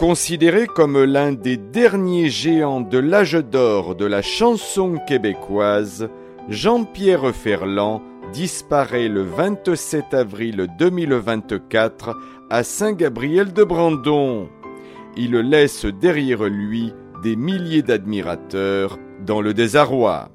Considéré comme l'un des derniers géants de l'âge d'or de la chanson québécoise, Jean-Pierre Ferland disparaît le 27 avril 2024 à Saint-Gabriel-de-Brandon. Il laisse derrière lui des milliers d'admirateurs dans le désarroi.